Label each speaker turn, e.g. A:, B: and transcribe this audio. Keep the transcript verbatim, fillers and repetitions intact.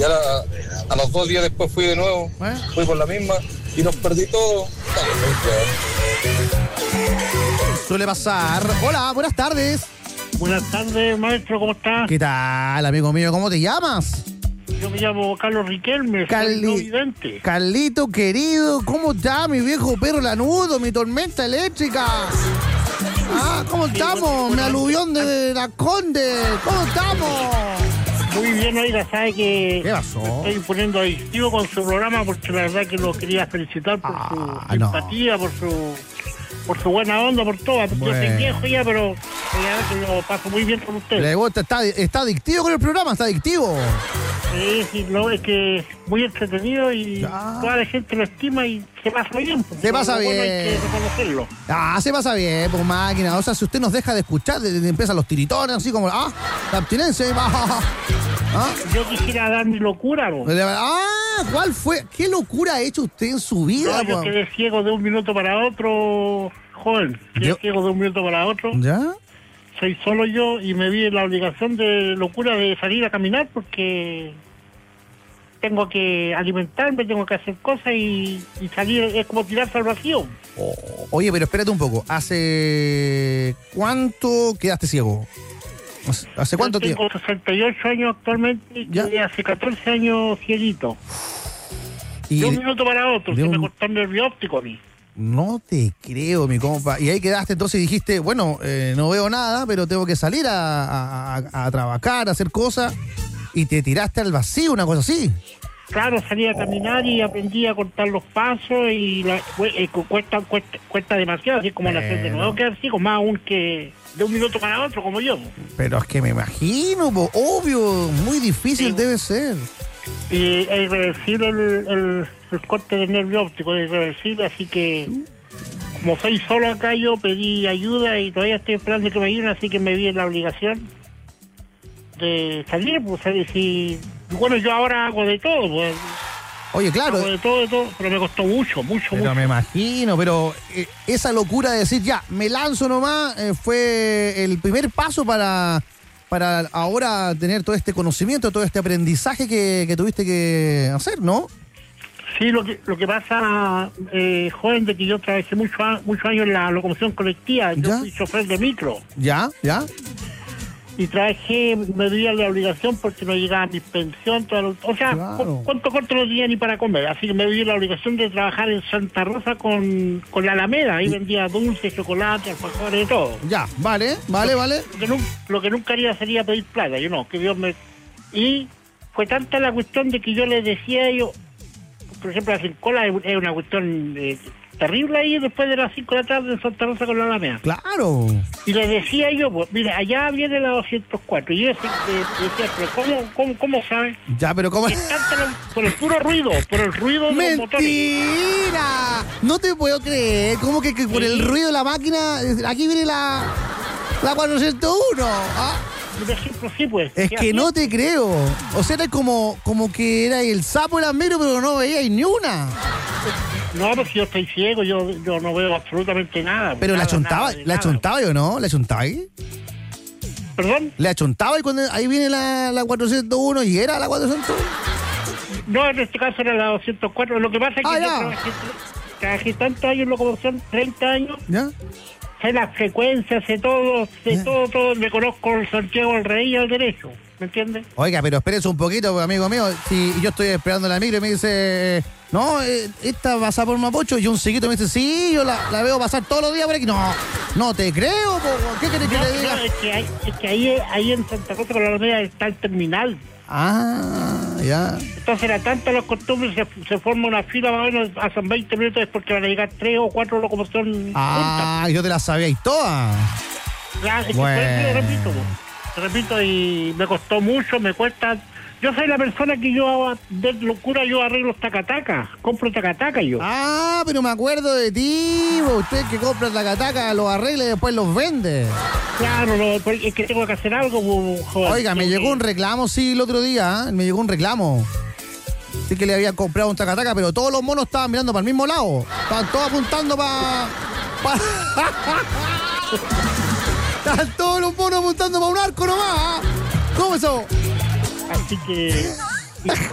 A: Y ahora, a los dos días después fui de nuevo, ¿Eh? fui por la misma y los perdí todos.
B: Suele pasar. Hola, buenas tardes.
C: Buenas tardes, maestro, ¿cómo estás?
B: ¿Qué tal, amigo mío? ¿Cómo te llamas?
C: Yo me llamo Carlos Riquelme,
B: Carli...
C: soy no vidente.
B: Carlito, querido, ¿cómo está mi viejo perro lanudo, mi tormenta eléctrica? Ah, ¿cómo sí, estamos? Bueno, bueno, mi aluvión de la Conde, ¿cómo estamos?
C: Muy bien, oiga, sabe que
B: ¿Qué pasó?
C: Me estoy poniendo adictivo con su programa porque la verdad que lo quería felicitar por ah, su simpatía, no. por su por su buena onda, por todo. Bueno. Yo soy viejo ya, pero ya que lo paso muy bien con usted.
B: ¿Le gusta? ¿Está, está adictivo con el programa? ¿Está adictivo?
C: Sí, sí, no, es que es muy entretenido y ah. toda la gente lo estima y se pasa bien.
B: Se pasa bien.
C: Bueno, hay que reconocerlo.
B: Ah, se pasa bien, pues máquina. O sea, si usted nos deja de escuchar, de, de, empiezan los tiritones, así como, ah, la abstinencia. Ah,
C: ah. Yo quisiera dar mi locura, ¿no?
B: Ah, ¿cuál fue? ¿Qué locura ha hecho usted en su vida?
C: No, yo quedé ciego de un minuto para otro, joven. Quedé yo... ciego de un minuto para otro.
B: ¿Ya?
C: Soy solo yo y me vi en la obligación de locura de salir a caminar porque tengo que alimentarme, tengo que hacer cosas y, y salir es como tirarse al vacío.
B: Oh, oye, pero espérate un poco. ¿Hace cuánto quedaste ciego? ¿Hace cuánto
C: tiempo? Tengo sesenta y ocho años actualmente y hace catorce años cieguito. Y de un minuto para otro, se un... me cortó el nervio óptico a mí.
B: No te creo, mi compa. Y ahí quedaste entonces y dijiste, bueno, eh, no veo nada, pero tengo que salir a, a, a trabajar, a hacer cosas. Y te tiraste al vacío, una cosa así.
C: Claro, salí a caminar oh. y aprendí a cortar los pasos y la, eh, cuesta, cuesta cuesta demasiado, así como bueno. nacer de nuevo, que así, más aún que de un minuto para otro, como yo.
B: Pero es que me imagino, po, obvio, muy difícil sí. debe ser.
C: Y es irreversible el, el, el corte del nervio óptico, es irreversible, así que como soy solo acá, yo pedí ayuda y todavía estoy esperando que me ayuden, así que me vi en la obligación de salir, pues, si, bueno, yo ahora hago de todo, pues.
B: Oye, claro.
C: Hago de todo, de todo, pero me costó mucho, mucho,
B: pero
C: mucho.
B: me imagino, pero eh, esa locura de decir, ya, me lanzo nomás, eh, fue el primer paso para... para ahora tener todo este conocimiento, todo este aprendizaje que, que tuviste que hacer, ¿no?
C: Sí, lo que lo que pasa, eh, joven, de que yo trabajé mucho, muchos años en la locomoción colectiva, yo ¿Ya? fui chofer de micro.
B: ¿Ya? ¿Ya?
C: Y trabajé, me di la obligación porque no llegaba mi pensión, todo, o sea, claro. cuánto corto no tenía ni para comer, así que me di la obligación de trabajar en Santa Rosa con, con la Alameda, ahí vendía dulces, chocolate, alfajores, de todo.
B: Ya, vale, vale,
C: lo,
B: vale.
C: Lo que, nunca, lo que nunca haría sería pedir plata, yo no, que Dios me... Y fue tanta la cuestión de que yo les decía a ellos, por ejemplo, la Cincola es una cuestión... Eh, terrible ahí después de las cinco de la tarde en Santa Rosa con la Alameda.
B: Claro.
C: Y les decía yo, pues, mira, allá viene la doscientos cuatro. Y yo decía, pero ¿cómo, cómo, cómo sabes?
B: Ya, pero ¿cómo?
C: Por el puro ruido, por el ruido de
B: ¡mentira!
C: los motores.
B: ¡Mentira! No te puedo creer. ¿Cómo que, que por sí. el ruido de la máquina, aquí viene la, la cuatrocientos uno? ¿Ah?
C: Por ejemplo, sí, pues.
B: Es que no te creo. O sea, era como, como que era el sapo de la mero, pero no veíais ni una.
C: No, porque yo estoy ciego, yo, yo no veo absolutamente nada.
B: Pero
C: nada,
B: la chontaba, ¿la chontaba o no? ¿La chontaba ahí?
C: ¿Perdón?
B: ¿La chontaba y cuando ahí viene la, la cuatrocientos uno y era la cuatrocientos uno?
C: No, en este caso era la doscientos cuatro. Lo que pasa es que
B: ah,
C: yo trabajé, trabajé tantos años en locomoción, treinta años.
B: ¿Ya?
C: Sé las frecuencias, sé todo, sé ¿Ya? todo, todo. Me conozco el Santiago del Rey y al derecho. ¿Me entiendes?
B: Oiga, pero espérese un poquito, amigo mío. Si yo estoy esperando la micro y me dice, no, eh, esta pasa por Mapocho, y un seguito me dice, sí, yo la, la veo pasar todos los días por aquí. No, no te creo, po. ¿Qué querés que
C: no,
B: le diga?
C: No, es que, hay, es que ahí, ahí en Santa Rosa con la Alameda está el terminal.
B: Ah, ya.
C: Entonces era tanta las costumbres, se, se forma una fila más o menos, hacen veinte minutos, es porque van a llegar tres o cuatro locomociones.
B: Ah, juntas. Yo te las sabía y todas.
C: Claro, es
B: bueno.
C: que te repito, te repito, y me costó mucho, me cuesta. Yo soy la persona que yo, de locura, yo arreglo tacataca, compro tacataca yo.
B: Ah, pero me acuerdo de ti, usted que compra tacataca, los arregla y después los vende.
C: Claro, no, es que tengo que hacer algo, joder.
B: Oiga, me llegó un reclamo, sí, el otro día, ¿eh? me llegó un reclamo. Sí que le había comprado un tacataca, pero todos los monos estaban mirando para el mismo lado. Estaban todos apuntando para... Pa... Estaban todos los monos apuntando para un arco nomás. ¿eh? ¿Cómo eso?
C: Así que